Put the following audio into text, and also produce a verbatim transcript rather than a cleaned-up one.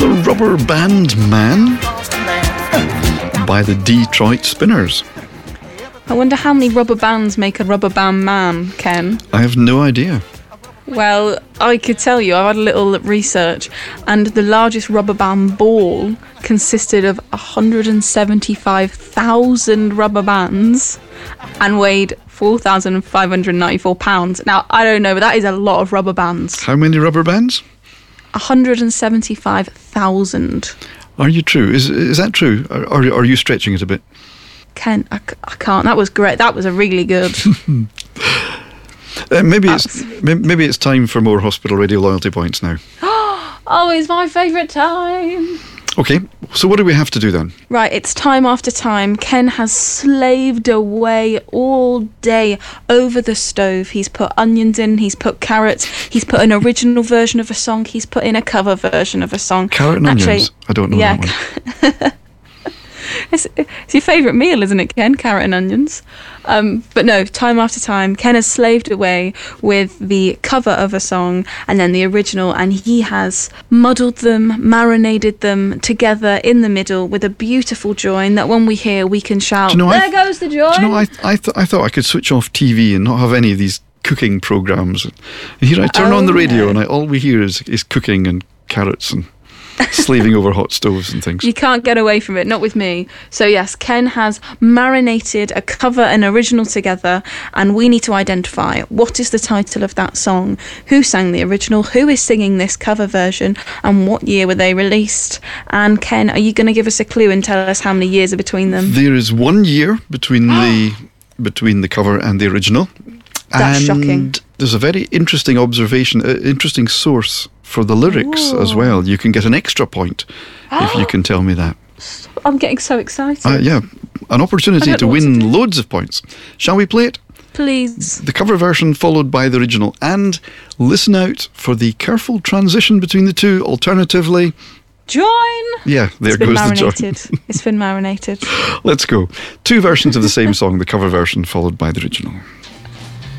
The Rubber Band Man by the Detroit Spinners. I wonder how many rubber bands make a rubber band man, Ken? I have no idea. Well, I could tell you, I've had a little research, and the largest rubber band ball consisted of one hundred seventy-five thousand rubber bands and weighed four thousand five hundred ninety-four pounds. Now, I don't know, but that is a lot of rubber bands. How many rubber bands? one hundred seventy-five thousand. Are you true? Is is that true? Or are, are you stretching it a bit? Ken, I, c- I can't. That was great. That was a really good... Uh, maybe it's maybe it's time for more Hospital Radio loyalty points now. Oh, it's my favourite time. Okay, so what do we have to do then? Right, it's time after time. Ken has slaved away all day over the stove. He's put onions in, he's put carrots, he's put an original version of a song, he's put in a cover version of a song. Carrot and Actually, onions? I don't know yeah, that one. It's, it's your favourite meal, isn't it, Ken? Carrot and onions. Um, but no, time after time, Ken has slaved away with the cover of a song and then the original, and he has muddled them, marinated them together in the middle with a beautiful join that when we hear, we can shout, Do you know, there I th- goes the join! Do you know, I, I, th- I thought I could switch off T V and not have any of these cooking programmes. And here I turn Oh, on the radio no. and I, all we hear is, is cooking and carrots and slaving over hot stoves and things. You can't get away from it, not with me. So yes, Ken has marinated a cover and original together, and we need to identify what is the title of that song, who sang the original, who is singing this cover version, and what year were they released. And Ken, are you going to give us a clue and tell us how many years are between them? There is one year between the between the cover and the original. That's and shocking. There's a very interesting observation, uh, interesting source for the lyrics Ooh. as well. You can get an extra point if you can tell me that. I'm getting so excited. Uh, yeah, an opportunity I don't to know what to win do. loads of points. Shall we play it? Please. The cover version followed by the original, and listen out for the careful transition between the two. Alternatively, Join! yeah, there It's been goes the marinated. join. It's been marinated. Let's go. Two versions of the same song, the cover version followed by the original.